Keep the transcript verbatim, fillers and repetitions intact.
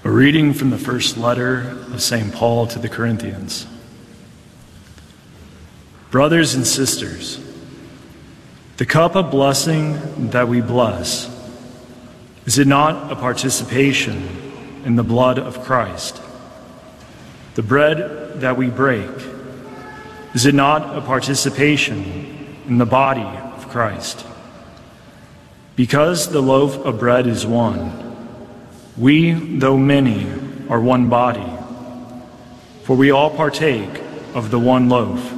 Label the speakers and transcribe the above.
Speaker 1: A reading from the first letter of Saint Paul to the Corinthians. Brothers and sisters, the cup of blessing that we bless, is it not a participation in the blood of Christ? The bread that we break, is it not a participation in the body of Christ? Because the loaf of bread is one, we, though many, are one body, for we all partake of the one loaf.